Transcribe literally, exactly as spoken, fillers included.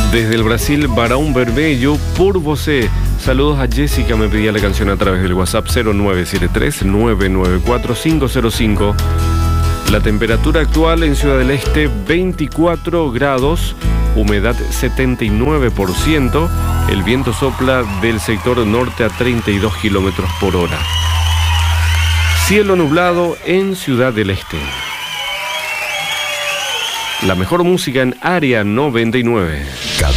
Desde el Brasil, Barão Vermelho, por você. Saludos a Jessica, me pedía la canción a través del WhatsApp cero nueve siete tres, nueve nueve cuatro, cinco cero cinco. La temperatura actual en Ciudad del Este, veinticuatro grados, humedad setenta y nueve por ciento, el viento sopla del sector norte a treinta y dos kilómetros por hora. Cielo nublado en Ciudad del Este. La mejor música en Área noventa y nueve.